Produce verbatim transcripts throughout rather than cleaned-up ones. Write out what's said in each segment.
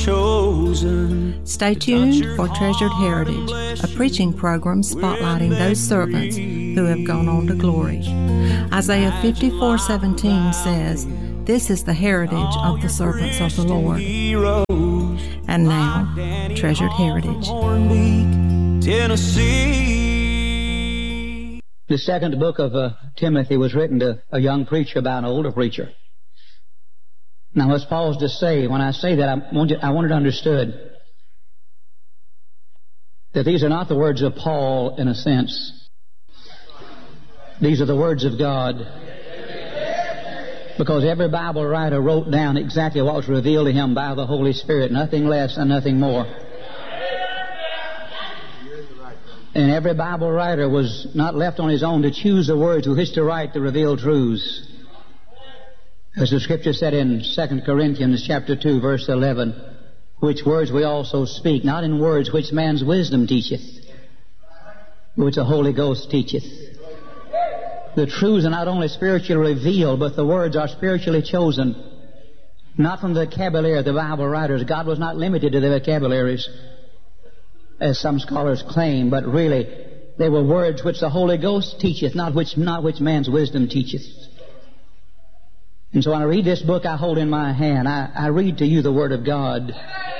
chosen. Stay tuned for Treasured Heritage, a preaching program spotlighting those servants who have gone on to glory. Isaiah fifty-four seventeen says, "This is the heritage of the servants of the Lord." And now, Treasured Heritage. Tennessee. The second book of uh, Timothy was written to a young preacher by an older preacher. Now let's pause to say, when I say that, I want, you, I want it understood that these are not the words of Paul in a sense. These are the words of God. Because every Bible writer wrote down exactly what was revealed to him by the Holy Spirit, nothing less and nothing more. And every Bible writer was not left on his own to choose the words with which to write the revealed truths. As the Scripture said in Second Corinthians chapter two, verse eleven, which words we also speak, not in words which man's wisdom teacheth, but which the Holy Ghost teacheth. The truths are not only spiritually revealed, but the words are spiritually chosen, not from the vocabulary of the Bible writers. God was not limited to their vocabularies, as some scholars claim, but really they were words which the Holy Ghost teacheth, not which, not which man's wisdom teacheth. And so when I read this book I hold in my hand, I, I read to you the Word of God.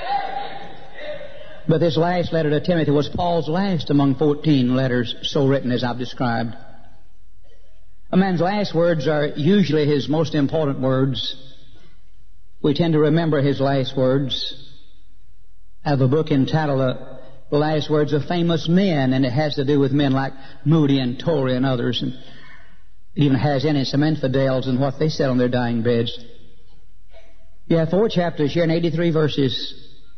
But this last letter to Timothy was Paul's last among fourteen letters so written as I've described. A man's last words are usually his most important words. We tend to remember his last words. I have a book entitled uh, The Last Words of Famous Men, and it has to do with men like Moody and Torrey and others. And it even has in it some infidels and what they said on their dying beds. You have four chapters here and eighty-three verses.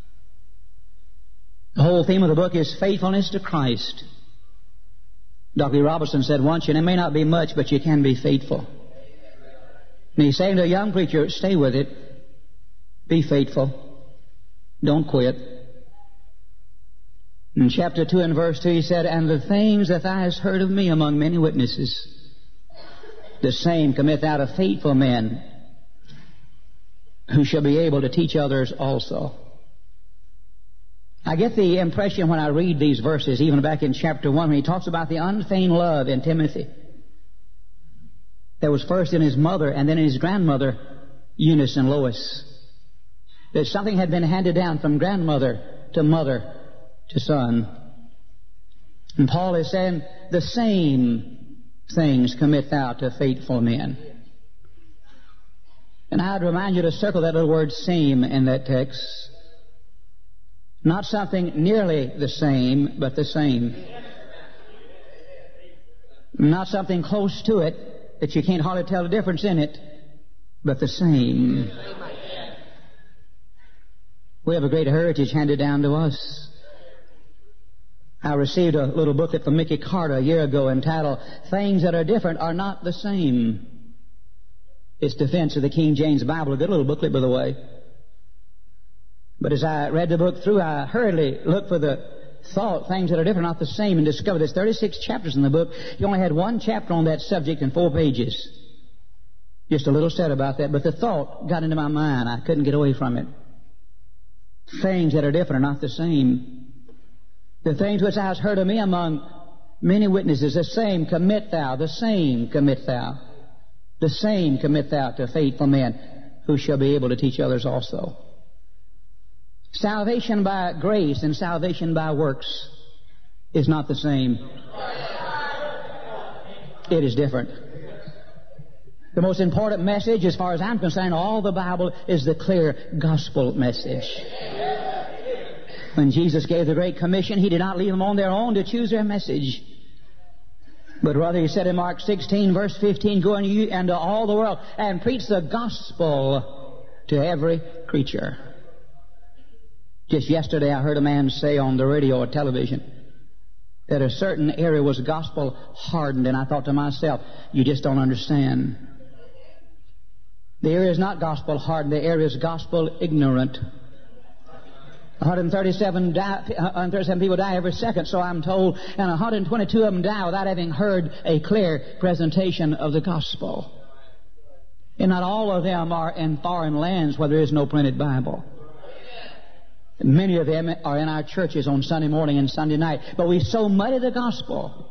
The whole theme of the book is faithfulness to Christ. Doctor Robertson said once, and it may not be much, but you can be faithful. And he's saying to a young preacher, stay with it. Be faithful. Don't quit. In chapter two and verse two he said, "And the things that thou hast heard of me among many witnesses, the same commit thou to faithful men, who shall be able to teach others also." I get the impression when I read these verses, even back in chapter one, when he talks about the unfeigned love in Timothy, that was first in his mother and then in his grandmother, Eunice and Lois. That something had been handed down from grandmother to mother to son. And Paul is saying, the same things commit thou to faithful men. And I'd remind you to circle that little word same in that text. Not something nearly the same, but the same. Not something close to it that you can't hardly tell the difference in it, but the same. We have a great heritage handed down to us. I received a little booklet from Mickey Carter a year ago entitled, "Things That Are Different Are Not the Same." It's Defense of the King James Bible, a good little booklet, by the way. But as I read the book through, I hurriedly looked for the thought, things that are different, not the same, and discovered there's thirty-six chapters in the book. You only had one chapter on that subject in four pages. Just a little said about that, but the thought got into my mind. I couldn't get away from it. Things that are different are not the same. The things which thou hast heard of me among many witnesses, the same commit thou, the same commit thou, the same commit thou to faithful men, who shall be able to teach others also. Salvation by grace and salvation by works is not the same. It is different. The most important message, as far as I'm concerned, all the Bible is the clear gospel message. When Jesus gave the Great Commission, He did not leave them on their own to choose their message. But rather He said in Mark sixteen, verse fifteen, "Go into all the world and preach the gospel to every creature." Just yesterday I heard a man say on the radio or television that a certain area was gospel hardened, and I thought to myself, you just don't understand. The area is not gospel hardened, the area is gospel ignorant. one hundred thirty-seven, die, one hundred thirty-seven people die every second, so I'm told, and one hundred twenty-two of them die without having heard a clear presentation of the gospel. And not all of them are in foreign lands where there is no printed Bible. Many of them are in our churches on Sunday morning and Sunday night. But we so muddy the gospel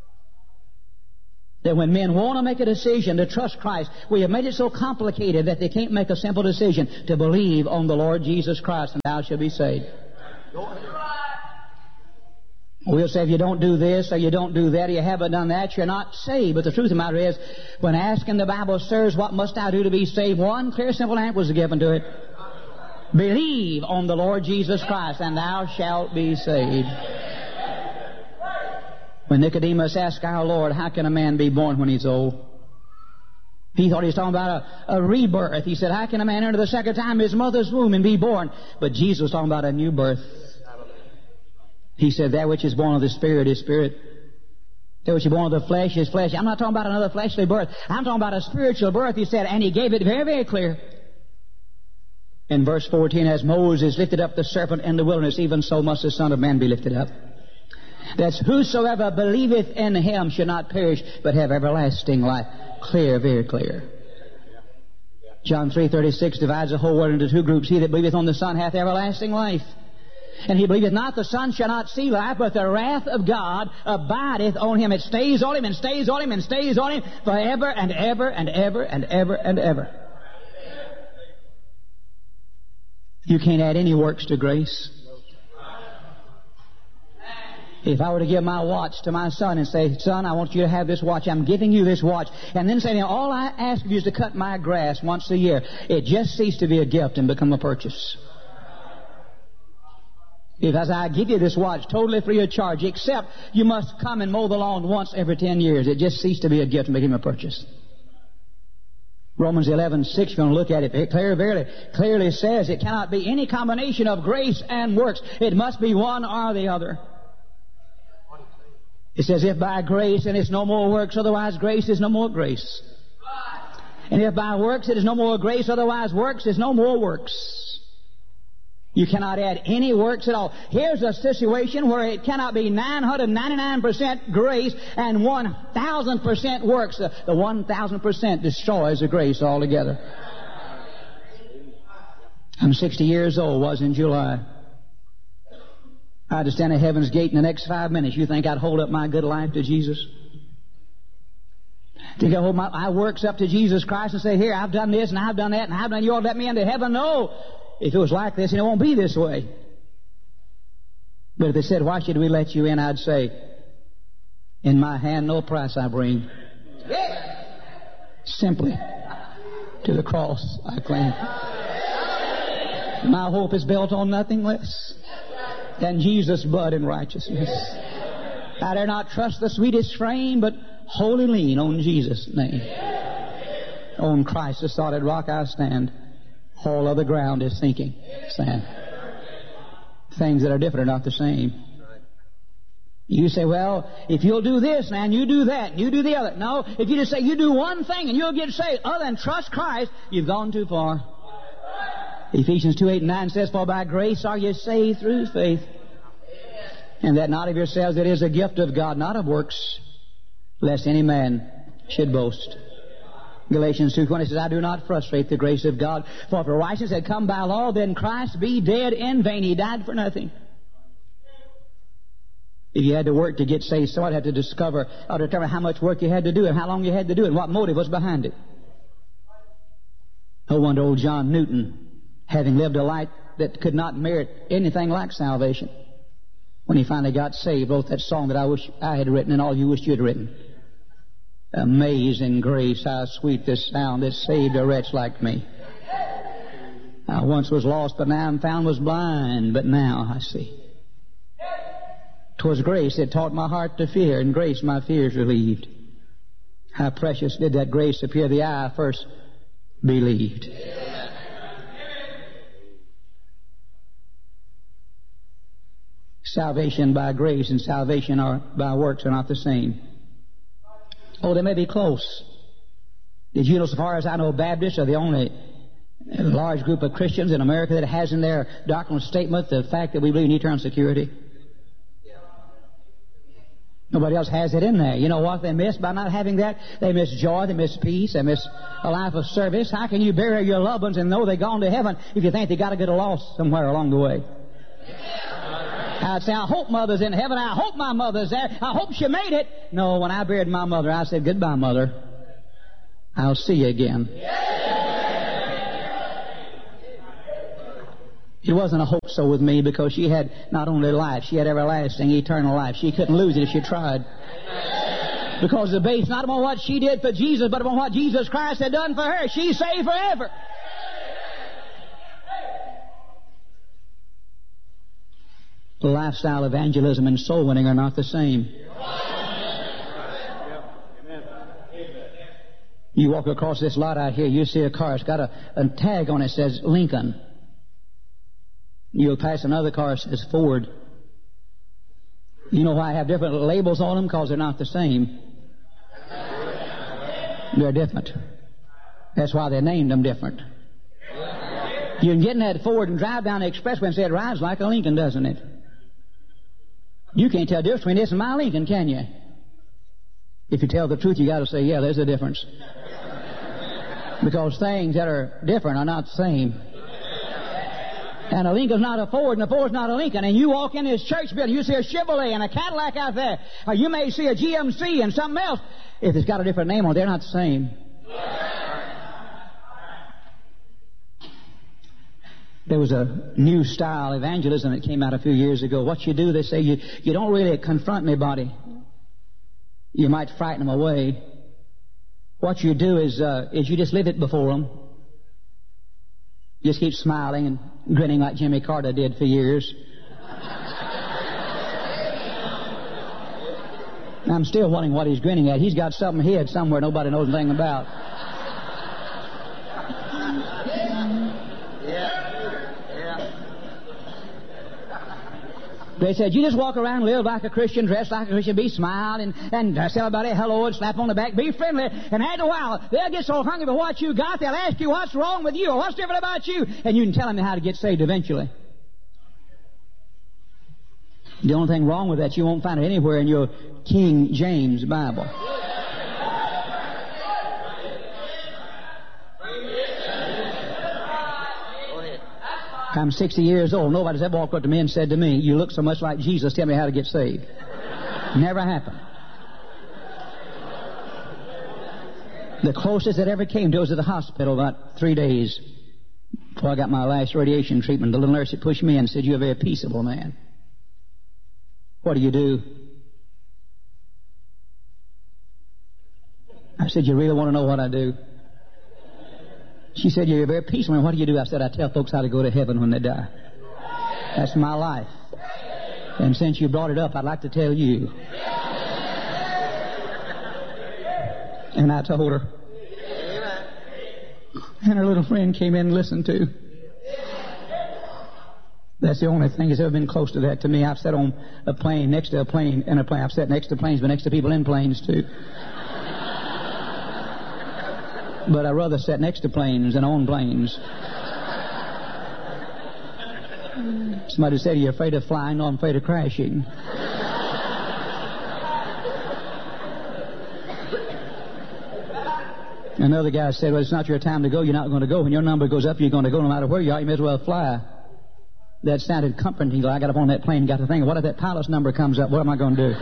that when men want to make a decision to trust Christ, we have made it so complicated that they can't make a simple decision to believe on the Lord Jesus Christ and thou shalt be saved. We'll say if you don't do this or you don't do that or you haven't done that, you're not saved. But the truth of the matter is, when asking the Bible, sirs, what must I do to be saved? One clear, simple answer was given to it. Believe on the Lord Jesus Christ and thou shalt be saved. When Nicodemus asked our Lord, how can a man be born when he's old? He thought he was talking about a, a rebirth. He said, how can a man enter the second time in his mother's womb and be born? But Jesus was talking about a new birth. He said, that which is born of the Spirit is spirit. That which is born of the flesh is flesh. I'm not talking about another fleshly birth. I'm talking about a spiritual birth, he said, and he gave it very, very clear. In verse fourteen, as Moses lifted up the serpent in the wilderness, even so must the Son of Man be lifted up. That's whosoever believeth in him shall not perish, but have everlasting life. Clear, very clear. John three thirty-six divides the whole world into two groups. He that believeth on the Son hath everlasting life. And he believeth not the Son shall not see life, but the wrath of God abideth on him. It stays on him and stays on him and stays on him forever and ever and ever and ever and ever. You can't add any works to grace. If I were to give my watch to my son and say, son, I want you to have this watch. I'm giving you this watch. And then say, now, all I ask of you is to cut my grass once a year. It just ceased to be a gift and become a purchase. If as I give you this watch totally free of charge, except you must come and mow the lawn once every ten years. It just ceased to be a gift and became a purchase. Romans eleven six, if you want to look at it, it clearly, very clearly says it cannot be any combination of grace and works. It must be one or the other. It says, if by grace, and it's no more works, otherwise grace is no more grace. And if by works, it is no more grace, otherwise works is no more works. You cannot add any works at all. Here's a situation where it cannot be nine hundred ninety-nine percent grace and one thousand percent works. The, the one thousand percent destroys the grace altogether. I'm sixty years old, was in July. I had to stand at heaven's gate in the next five minutes. You think I'd hold up my good life to Jesus? Think I hold my, my works up to Jesus Christ and say, here, I've done this and I've done that and I've done, you ought to let me into heaven? No. If it was like this, it won't be this way. But if they said, why should we let you in? I'd say, in my hand no price I bring. Simply to the cross I cling. My hope is built on nothing less than Jesus' blood and righteousness. I dare not trust the sweetest frame, but wholly lean on Jesus' name. On Christ, the solid rock I stand. All other ground is sinking sand. Things that are different are not the same. You say, well, if you'll do this, man, you do that, and you do the other. No, if you just say, you do one thing and you'll get saved, other than trust Christ, you've gone too far. Ephesians two, eight and nine says, for by grace are you saved through faith. And that not of yourselves, it is a gift of God, not of works, lest any man should boast. Galatians two twenty says, I do not frustrate the grace of God. For if righteousness had come by law, then Christ be dead in vain. He died for nothing. If you had to work to get saved, someone had to discover or determine how much work you had to do and how long you had to do it and what motive was behind it. No wonder old John Newton, having lived a life that could not merit anything like salvation, when he finally got saved, wrote that song that I wish I had written and all you wished you had written. Amazing grace, how sweet this sound that saved a wretch like me. I once was lost, but now I'm found, was blind, but now I see. 'Twas grace that taught my heart to fear, and grace my fears relieved. How precious did that grace appear the eye first believed. Salvation by grace and salvation are by works are not the same. Oh, they may be close. Did you know, so far as I know, Baptists are the only large group of Christians in America that has in their doctrinal statement the fact that we believe in eternal security? Nobody else has it in there. You know what they miss by not having that? They miss joy, they miss peace, they miss a life of service. How can you bury your loved ones and know they've gone to heaven if you think they got to get lost somewhere along the way? I'd say, I hope Mother's in heaven. I hope my mother's there. I hope she made it. No, when I buried my mother, I said, goodbye, Mother. I'll see you again. It wasn't a hope so with me, because she had not only life, she had everlasting, eternal life. She couldn't lose it if she tried. Because it's based not upon what she did for Jesus, but upon what Jesus Christ had done for her. She's saved forever. The lifestyle of evangelism and soul winning are not the same. You walk across this lot out here, you see a car, it's got a, a tag on it that says Lincoln. You'll pass another car that says Ford. You know why I have different labels on them? Because they're not the same. They're different. That's why they named them different. You can get in that Ford and drive down the expressway and say it rides like a Lincoln, doesn't it? You can't tell the difference between this and my Lincoln, can you? If you tell the truth, you got to say, yeah, there's a difference. Because things that are different are not the same. And a Lincoln's not a Ford, and a Ford's not a Lincoln. And you walk in this church building, you see a Chevrolet and a Cadillac out there. Or you may see a G M C and something else. If it's got a different name on it, they're not the same. There was a new style evangelism that came out a few years ago. What you do, they say, you, you don't really confront anybody. You might frighten them away. What you do is, uh, is you just live it before them. Just keep smiling and grinning like Jimmy Carter did for years. I'm still wondering what he's grinning at. He's got something hid somewhere nobody knows anything about. They said, you just walk around, live like a Christian, dress like a Christian, be smile and, and tell everybody hello and slap on the back, be friendly. And after a while, they'll get so hungry for what you got, they'll ask you what's wrong with you or what's different about you. And you can tell them how to get saved eventually. The only thing wrong with that, you won't find it anywhere in your King James Bible. I'm sixty years old. Nobody's ever walked up to me and said to me, you look so much like Jesus, tell me how to get saved. Never happened. The closest that ever came to was at the hospital about three days before I got my last radiation treatment. The little nurse that pushed me in and said, you're a very peaceable man. What do you do? I said, you really want to know what I do? She said, you're very peaceful man. What do you do? I said, I tell folks how to go to heaven when they die. That's my life. And since you brought it up, I'd like to tell you. And I told her. And her little friend came in and listened to. That's the only thing that's ever been close to that to me. I've sat on a plane, next to a plane, and a plane. I've sat next to planes, but next to people in planes too. But I'd rather sit next to planes than on planes. Somebody said, are you afraid of flying? No, I'm afraid of crashing. Another guy said, well, it's not your time to go. You're not going to go. When your number goes up, you're going to go no matter where you are. You may as well fly. That sounded comforting. I got up on that plane and got to think, what if that pilot's number comes up? What am I going to do?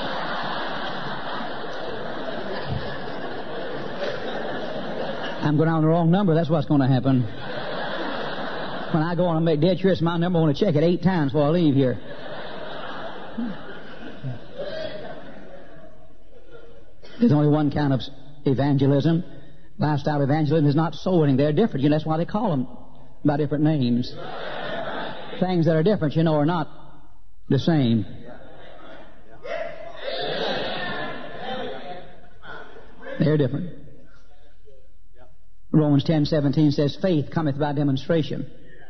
I'm going on the wrong number. That's what's going to happen. When I go on and make dead sure it's my number, I want to check it eight times before I leave here. There's only one kind of evangelism. Lifestyle evangelism is not soul winning. They're different. You know, that's why they call them by different names. Things that are different, you know, are not the same. They're different. Romans ten seventeen says, faith cometh by demonstration.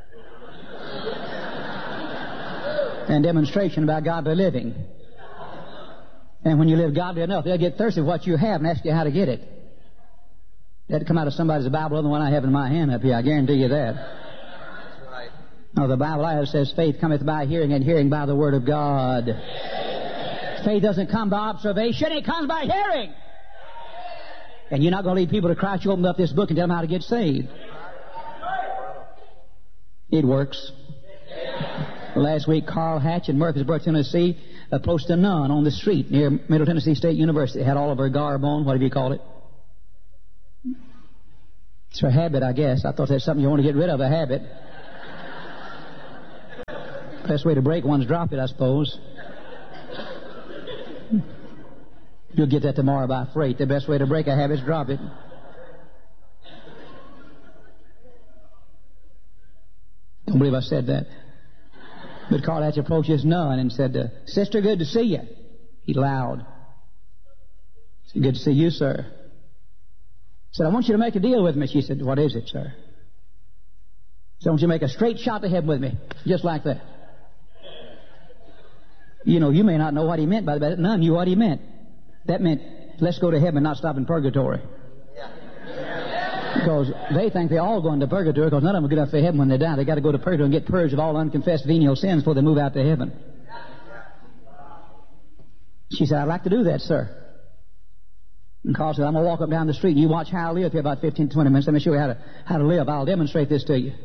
And demonstration by godly living. And when you live godly enough, they'll get thirsty for what you have and ask you how to get it. That'd come out of somebody's Bible other than one I have in my hand up here. I guarantee you that. That's right. No, the Bible I have says, faith cometh by hearing, and hearing by the Word of God. Faith doesn't come by observation, it comes by hearing. And you're not going to lead people to Christ. You open up this book and tell them how to get saved. It works. Last week, Carl Hatch in Murfreesboro, Tennessee, approached a nun on the street near Middle Tennessee State University. Had all of her garb on, whatever you call it. It's her habit, I guess. I thought that's something you want to get rid of, a habit. Best way to break one's drop it, I suppose. You'll get that tomorrow by freight. The best way to break a habit is drop it. Don't believe I said that. But Carl Hatch approached his nun and said, uh, Sister, good to see you. He loud. He said, good to see you, sir. He said, I want you to make a deal with me. She said, what is it, sir? He said, I want you to make a straight shot to heaven with me. Just like that. You know, you may not know what he meant by that, but none knew what he meant. That meant, let's go to heaven, not stop in purgatory. Because they think they're all going to purgatory, because none of them are good enough for heaven when they die. They got to go to purgatory and get purged of all unconfessed venial sins before they move out to heaven. She said, I'd like to do that, sir. And Carl said, I'm going to walk up and down the street, and you watch how I live here about fifteen to twenty minutes. Let me show you how to, how to live. I'll demonstrate this to you.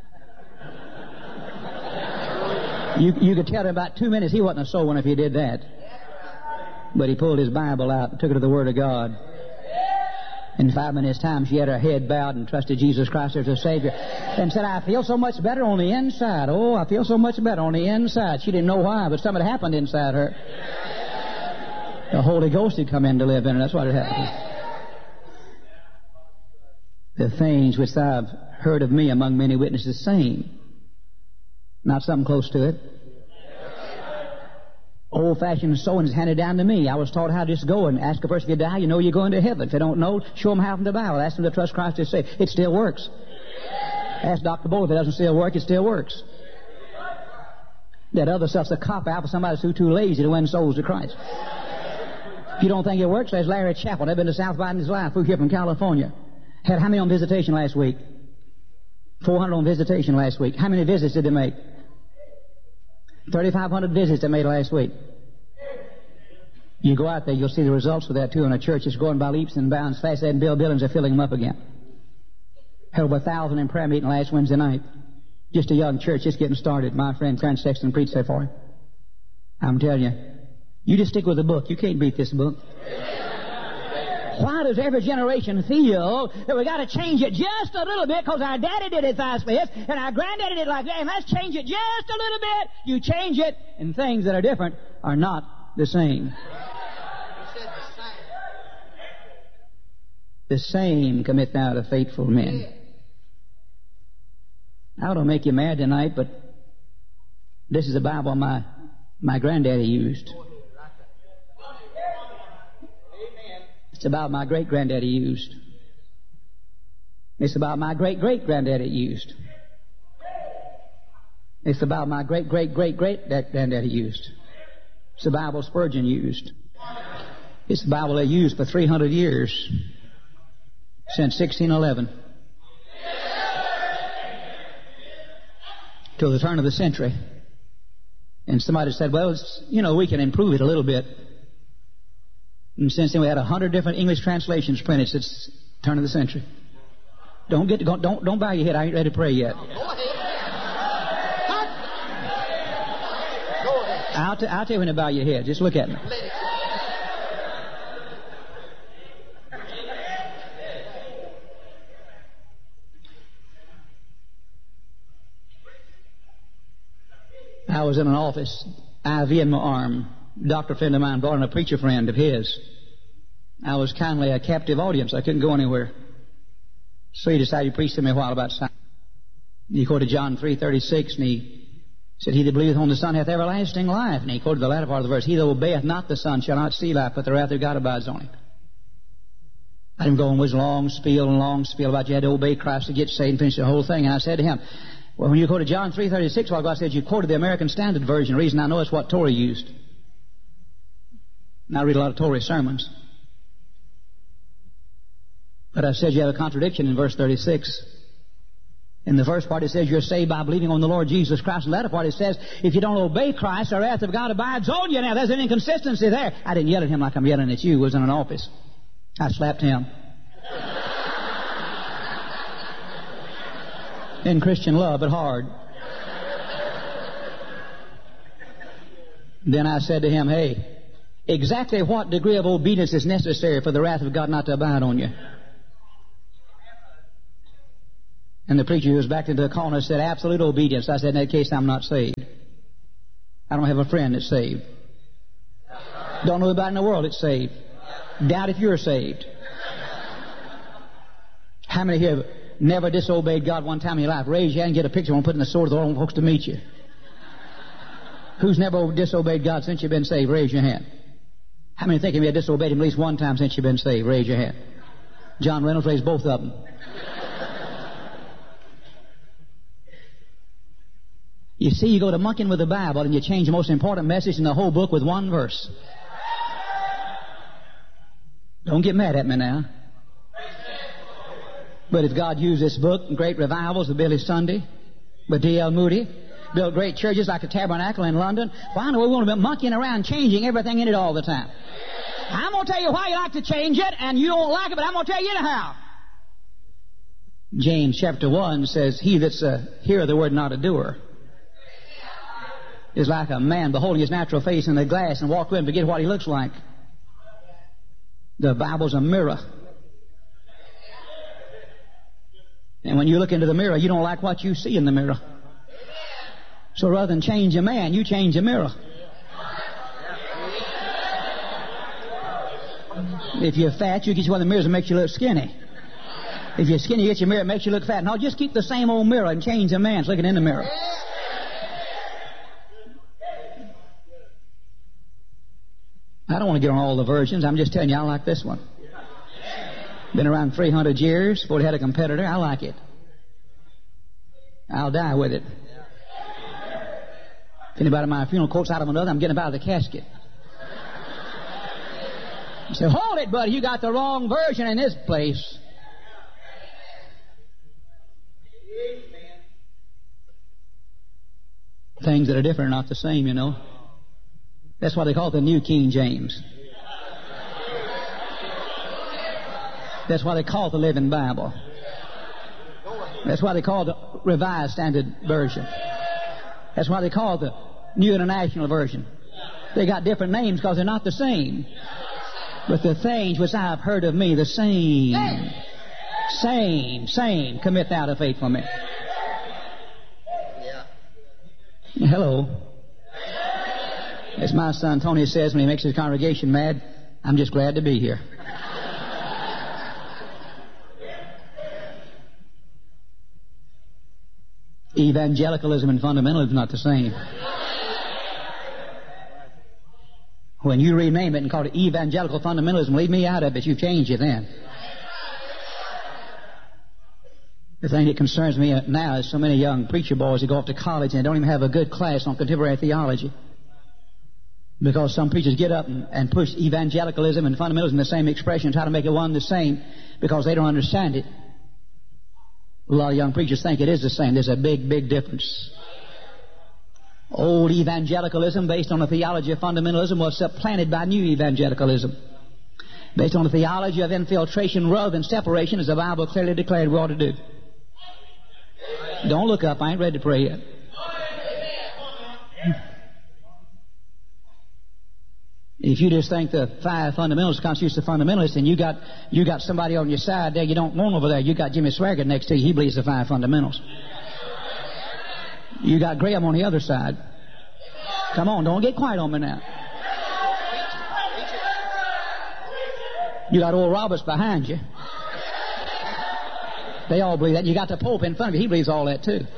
You, you could tell in about two minutes he wasn't a soul one if he did that. But he pulled his Bible out and took it to the Word of God. In five minutes' time, she had her head bowed and trusted Jesus Christ as her Savior. And said, I feel so much better on the inside. Oh, I feel so much better on the inside. She didn't know why, but something happened inside her. The Holy Ghost had come in to live in her. That's what had happened. The things which I've heard of me among many witnesses, same. Not something close to it. Old-fashioned sewing is handed down to me. I was taught how to just go and ask a person, if you die, you know you're going to heaven. If they don't know, show them how from the Bible. Ask them to trust Christ as Savior. It still works. Ask Doctor Bull, if it doesn't still work, it still works. That other stuff's a cop-out for somebody who's too lazy to win souls to Christ. If you don't think it works, there's Larry Chappell. They've been to South by in his life. Flew here from California. Had how many on visitation last week? four hundred on visitation last week. How many visits did they make? thirty-five hundred visits they made last week. You go out there, you'll see the results of that too. In a church that's growing by leaps and bounds fast. And Bill Billings are filling them up again. Had over a thousand in prayer meeting last Wednesday night. Just a young church, just getting started. My friend Clarence Sexton preached there for him. I'm telling you, you just stick with the book. You can't beat this book. Why does every generation feel that we got to change it just a little bit because our daddy did it like this and our granddaddy did it like that, and let's change it just a little bit? You change it, and things that are different are not the same. The same commit thou to faithful men. I don't make you mad tonight, but this is a Bible my my granddaddy used. It's about my great-granddaddy used. It's about my great-great-granddaddy used. It's about my great-great-great-great-granddaddy used. It's the Bible Spurgeon used. It's the Bible they used for three hundred years, since sixteen eleven. Till the turn of the century. And somebody said, well, it's, you know, we can improve it a little bit. And since then we had a hundred different English translations printed since the turn of the century. Don't get to go, don't don't bow your head. I ain't ready to pray yet. Go ahead. Go ahead. I'll, t- I'll tell you when to bow your head. Just look at me. I was in an office, I V in my arm. Doctor friend of mine brought in a preacher friend of his. I was kindly a captive audience. I couldn't go anywhere. So he decided to preach to me a while about science. He quoted John three thirty-six, and he said, he that believeth on the Son hath everlasting life. And he quoted the latter part of the verse, he that obeyeth not the Son shall not see life, but the wrath of God abides on him. I didn't go on with a long spiel and long spiel about you had to obey Christ to get saved and finish the whole thing. And I said to him, well, when you quoted John three thirty-six a while ago, I said you quoted the American Standard Version. The reason I know it's what Torrey used. And I read a lot of Torrey sermons. But I said you have a contradiction in verse thirty-six. In the first part it says you're saved by believing on the Lord Jesus Christ. In the latter part it says if you don't obey Christ, the wrath of God abides on you. Now there's an inconsistency there. I didn't yell at him like I'm yelling at you. I was in an office. I slapped him. In Christian love, but hard. Then I said to him, hey, exactly what degree of obedience is necessary for the wrath of God not to abide on you? And the preacher was backed into a corner and said, absolute obedience. I said, in that case, I'm not saved. I don't have a friend that's saved. Don't know anybody in the world that's saved. Doubt if you're saved. How many here have never disobeyed God one time in your life? Raise your hand and get a picture and put in the sword of the Lord and folks to meet you. Who's never disobeyed God since you've been saved? Raise your hand. How many think you have disobeyed Him at least one time since you've been saved? Raise your hand. John Reynolds raised both of them. You see, you go to monkeying with the Bible and you change the most important message in the whole book with one verse. Don't get mad at me now. But if God used this book in great revivals with Billy Sunday, with D L Moody, built great churches like the Tabernacle in London, why in the world we want to be monkeying around changing everything in it all the time? I'm going to tell you why you like to change it, and you don't like it, but I'm going to tell you anyhow. James chapter one says, he that's a hearer of the word, not a doer, is like a man beholding his natural face in the glass and walk away and forget what he looks like. The Bible's a mirror. And when you look into the mirror, you don't like what you see in the mirror. So rather than change a man, you change a mirror. If you're fat, you get you one of the mirrors that makes you look skinny. If you're skinny, you get your mirror that makes you look fat. No, just keep the same old mirror and change a man's looking in the mirror. I don't want to get on all the versions. I'm just telling you, I like this one. Been around three hundred years before they had a competitor. I like it. I'll die with it. If anybody at my funeral quotes out of another, I'm getting up out of the casket. You say, hold it, buddy. You got the wrong version in this place. Things that are different are not the same, you know. That's why they call it the New King James. That's why they call it the Living Bible. That's why they call it the Revised Standard Version. That's why they call it the New International Version. They got different names because they're not the same. But the things which I have heard of me, the same, same, same, commit thou to faith for me. Hello. As my son Tony says when he makes his congregation mad, I'm just glad to be here. Evangelicalism and fundamentalism are not the same. When you rename it and call it evangelical fundamentalism, leave me out of it. You change it then. The thing that concerns me now is so many young preacher boys that go off to college and they don't even have a good class on contemporary theology. Because some preachers get up and, and push evangelicalism and fundamentalism in the same expression, try to make it one the same because they don't understand it. A lot of young preachers think it is the same. There's a big, big difference. Old evangelicalism, based on the theology of fundamentalism, was supplanted by new evangelicalism, based on the theology of infiltration rather than separation, as the Bible clearly declared we ought to do. Don't look up. I ain't ready to pray yet. If you just think the five fundamentals constitutes the fundamentalists, and you got you got somebody on your side there you don't want over there, you got Jimmy Swaggart next to you, he believes the five fundamentals. You got Graham on the other side. Come on, don't get quiet on me now. You got old Roberts behind you. They all believe that. You got the Pope in front of you, he believes all that too.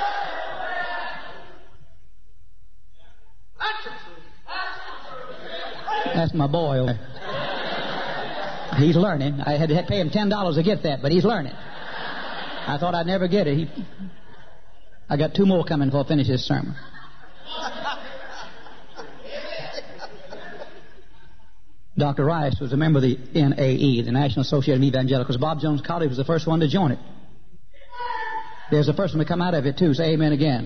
That's my boy over there. He's learning. I had to pay him ten dollars to get that, but he's learning. I thought I'd never get it. He, I got two more coming before I finish this sermon. Doctor Rice was a member of the N A E, the National Association of Evangelicals. Bob Jones College was the first one to join it. There's the first one to come out of it too. Say amen again.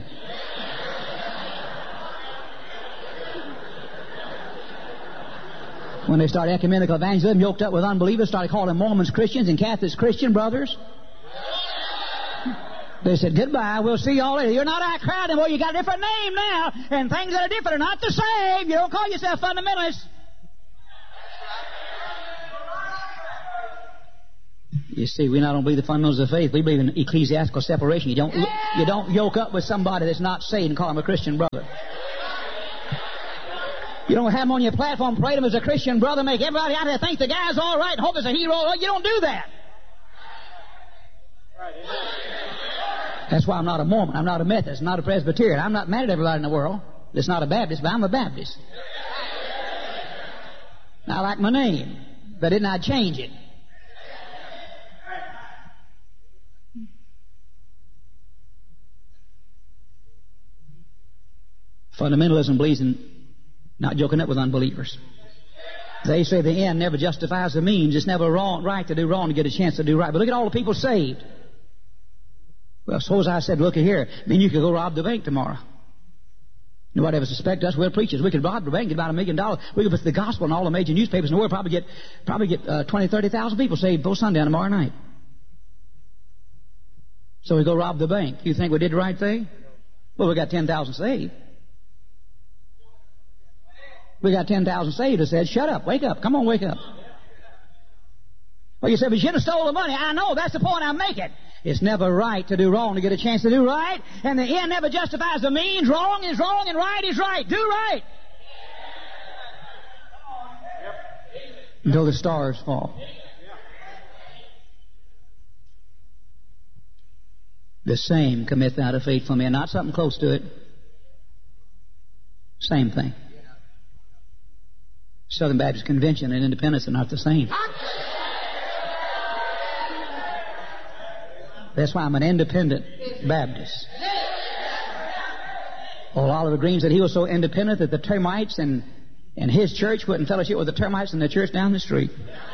When they started ecumenical evangelism, yoked up with unbelievers, started calling Mormons Christians and Catholics Christian brothers. They said, goodbye, we'll see y'all later. You're not our crowd anymore. You got a different name now, and things that are different are not the same. You don't call yourself fundamentalists. You see, we not don't believe the fundamentals of faith. We believe in ecclesiastical separation. You don't, you don't yoke up with somebody that's not saved and call him a Christian brother. You don't have him on your platform, parade him as a Christian brother, make everybody out there think the guy's all right and hope he's a hero. You don't do that. That's why I'm not a Mormon. I'm not a Methodist. I'm not a Presbyterian. I'm not mad at everybody in the world that's not a Baptist, but I'm a Baptist. I like my name, but didn't I change it? Fundamentalism believes in not joking up with unbelievers. They say the end never justifies the means. It's never wrong, right to do wrong to get a chance to do right. But look at all the people saved. Well, suppose I said, look at here, I mean, you could go rob the bank tomorrow. Nobody ever suspect us. We're preachers. We could rob the bank, get about a million dollars. We could put the gospel in all the major newspapers in the world, probably get probably get uh, twenty, thirty thousand people saved both sundown tomorrow night. So we go rob the bank. You think we did the right thing? Well, we got ten thousand saved. We got ten thousand saved that said, shut up, wake up, come on, wake up. Well, you said, but you should have stole the money. I know, that's the point I'm making. It's never right to do wrong to get a chance to do right, and the end never justifies the means. Wrong is wrong and right is right. Do right. Until the stars fall. The same commit thou to faithful men. Not something close to it. Same thing. Southern Baptist Convention and Independence are not the same. That's why I'm an independent Baptist. Old Oliver Green said he was so independent that the termites and, and his church wouldn't fellowship with the termites in the church down the street.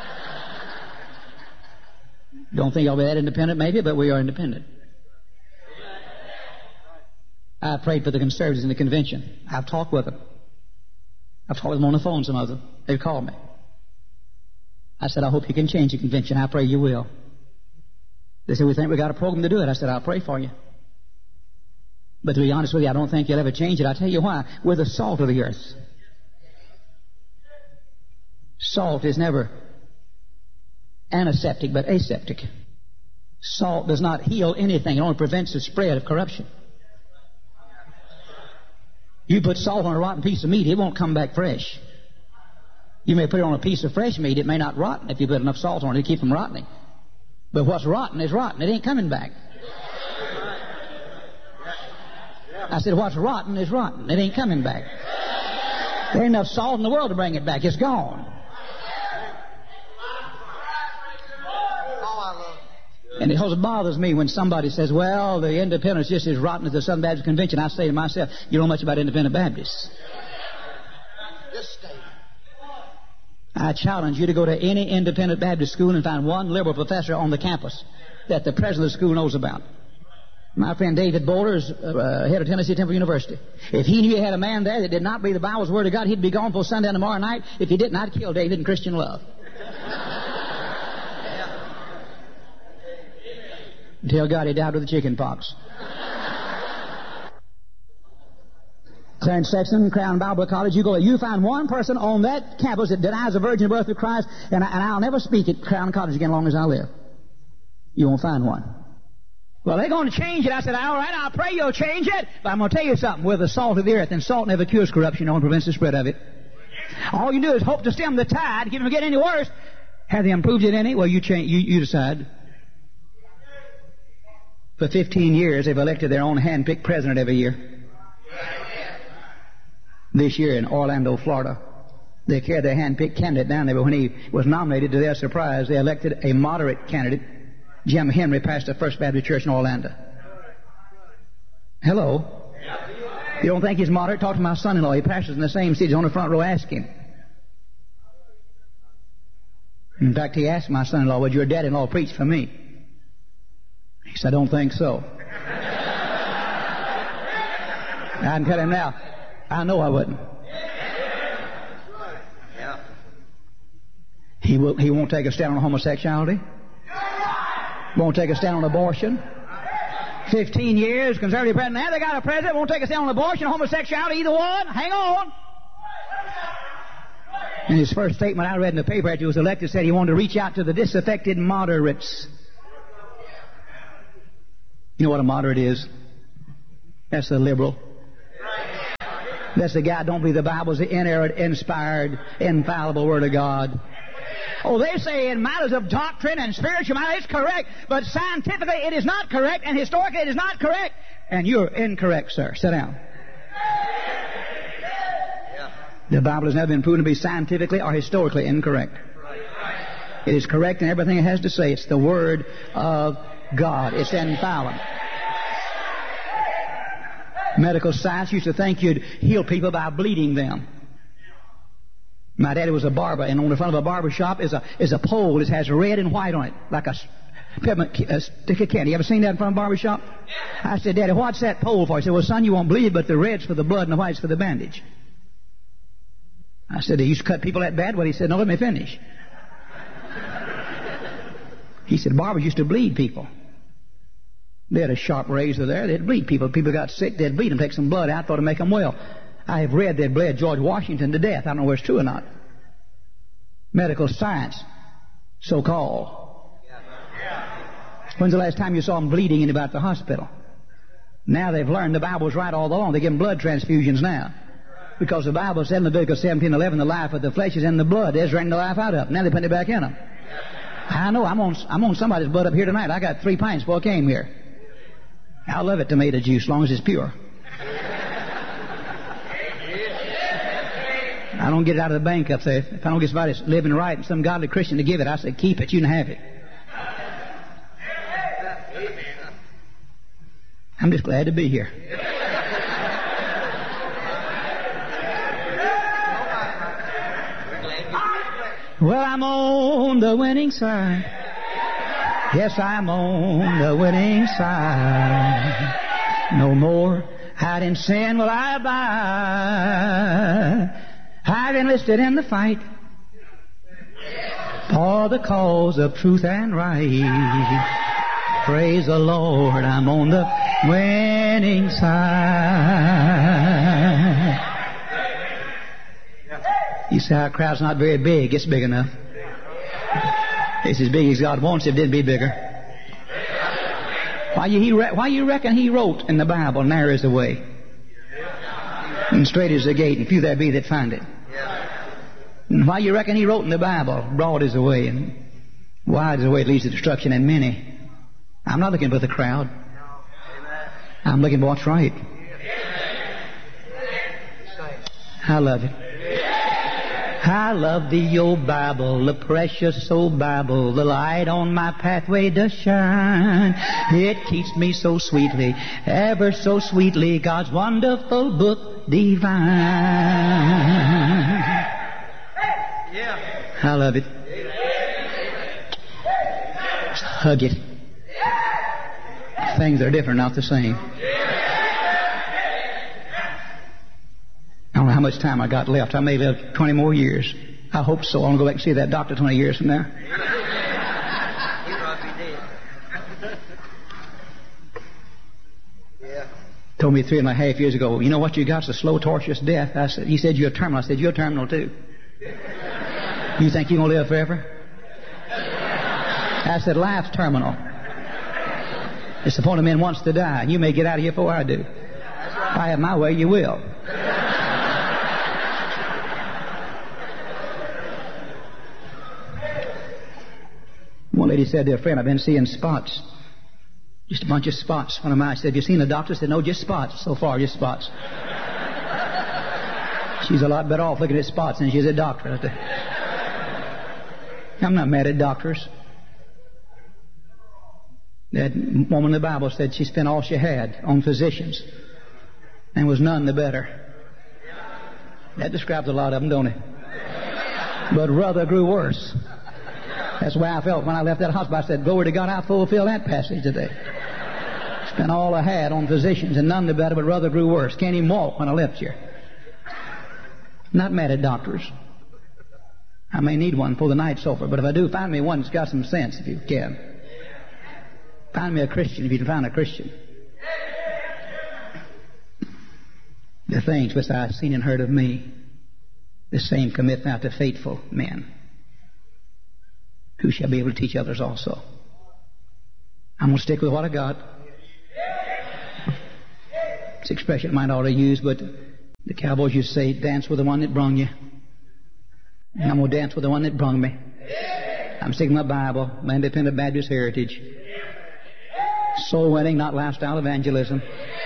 Don't think I'll be that independent maybe, but we are independent. I prayed for the conservatives in the convention. I've talked with them. I've talked with them on the phone, some of them. They've called me. I said, I hope you can change the convention. I pray you will. They said, we think we got a program to do it. I said, I'll pray for you. But to be honest with you, I don't think you'll ever change it. I'll tell you why. We're the salt of the earth. Salt is never antiseptic, but aseptic. Salt does not heal anything. It only prevents the spread of corruption. You put salt on a rotten piece of meat, it won't come back fresh. You may put it on a piece of fresh meat, it may not rot if you put enough salt on it to keep from rotting. But what's rotten is rotten. It ain't coming back. I said, what's rotten is rotten. It ain't coming back. There ain't enough salt in the world to bring it back. It's gone. And it bothers me when somebody says, well, the independents just as rotten as the Southern Baptist Convention. I say to myself, you don't know much about independent Baptists. I challenge you to go to any independent Baptist school and find one liberal professor on the campus that the president of the school knows about. My friend David Boulder is uh, head of Tennessee Temple University. If he knew he had a man there that did not believe the Bible's Word of God, he'd be gone for sundown tomorrow night. If he didn't, I'd kill David in Christian love. Until God, he died with the chicken pox. Clarence Sexton, Crown Bible College, you go, you find one person on that campus that denies the virgin birth of Christ, and, I, and I'll never speak at Crown College again as long as I live. You won't find one. Well, they're going to change it. I said, all right, I'll pray you'll change it, but I'm going to tell you something. We're the salt of the earth, and salt never cures corruption, it only prevents the spread of it. All you do is hope to stem the tide, keep it from getting any worse. Have they improved it any? Well, you, change, you, you decide. For fifteen years, they've elected their own hand-picked president every year. This year in Orlando, Florida, they carried their hand-picked candidate down there, but when he was nominated, to their surprise, they elected a moderate candidate. Jim Henry passed the First Baptist Church in Orlando. Hello? You don't think he's moderate? Talk to my son-in-law. He pastors in the same city. He's on the front row. Ask him. In fact, he asked my son-in-law, would your dad-in-law preach for me? He said, I don't think so. I can tell him now, I know I wouldn't. He, will, he won't take a stand on homosexuality. Won't take a stand on abortion. Fifteen years, conservative president. Now they got a president won't take a stand on abortion, homosexuality, either one. Hang on. In his first statement I read in the paper after he was elected, said he wanted to reach out to the disaffected moderates. You know what a moderate is? That's a liberal. That's the guy who don't believe the Bible's the inerrant, inspired, infallible Word of God. Oh, they say in matters of doctrine and spiritual matters it's correct, but scientifically it is not correct, and historically it is not correct. And you're incorrect, sir. Sit down. The Bible has never been proven to be scientifically or historically incorrect. It is correct in everything it has to say. It's the Word of God. It's infallible. Medical science used to think you'd heal people by bleeding them. My daddy was a barber, and on the front of a barber shop is a is a pole that has red and white on it, like a, peppermint, a stick of candy. You ever seen that in front of a barber shop? I said, Daddy, what's that pole for? He said, well, son, you won't bleed, but the red's for the blood and the white's for the bandage. I said, they used to cut people that bad? Well, he said, no, let me finish. He said, barbers used to bleed people. They had a sharp razor there. They'd bleed people. People got sick, they'd bleed them, take some blood out, thought to make them well. I have read they'd bled George Washington to death. I don't know whether it's true or not. Medical science, so-called. When's the last time you saw them bleeding in about the hospital? Now they've learned the Bible's right all along. They give them blood transfusions now. Because the Bible said in Leviticus seventeen eleven, the life of the flesh is in the blood. They're draining the life out of them. Now they put it back in them. I know. I'm on, I'm on somebody's blood up here tonight. I got three pints before I came here. I love it, tomato juice, as long as it's pure. I don't get it out of the bank up there. If I don't get somebody that's living right and some godly Christian to give it, I say, keep it, you can have it. I'm just glad to be here. Well, I'm on the winning side. Yes, I'm on the winning side. No more hiding sin will I abide. I've enlisted in the fight for the cause of truth and right. Praise the Lord, I'm on the winning side. You say our crowd's not very big. It's big enough. It's as big as God wants it. It'd be bigger. Why you, he, why you reckon he wrote in the Bible, narrow is the way, and straight is the gate, and few there be that find it? And why you reckon he wrote in the Bible, broad is the way, and wide is the way that leads to destruction, and many? I'm not looking for the crowd. I'm looking for what's right. I love it. I love thee, O Bible, the precious old Bible, the light on my pathway does shine. It keeps me so sweetly, ever so sweetly, God's wonderful book divine. Yeah. I love it. Just hug it. Things are different, not the same. I don't know how much time I got left. I may live twenty more years. I hope so. I want to go back and see that doctor twenty years from now. Yeah. Told me three and a half years ago, you know what you got? It's a slow, tortuous death. I said, he said, you're terminal. I said, you're terminal too. You think you're going to live forever? I said, life's terminal. It's the point a man wants to die. You may get out of here before I do. If I have my way, you will. One lady said to a friend, I've been seeing spots. Just a bunch of spots. One of mine said, have you seen the doctor? I said, no, just spots. So far, just spots. She's a lot better off looking at spots than she's a doctor. I'm not mad at doctors. That woman in the Bible said she spent all she had on physicians and was none the better. That describes a lot of them, don't it? But rather grew worse. That's the way I felt when I left that hospital. I said, glory to God, I fulfill that passage today. Spent all I had on physicians and none the better, but rather grew worse. Can't even walk when I left here. Not mad at doctors. I may need one for the night's over, but if I do, find me one that's got some sense if you can. Find me a Christian if you can find a Christian. The things which I have seen and heard of me, the same commit thou to faithful men, who shall be able to teach others also. I'm going to stick with what I got. It's an expression I might ought to use, but the cowboys used to say, dance with the one that brung you. And I'm going to dance with the one that brung me. I'm sticking my Bible, my independent Baptist heritage. Soul winning, not lifestyle evangelism.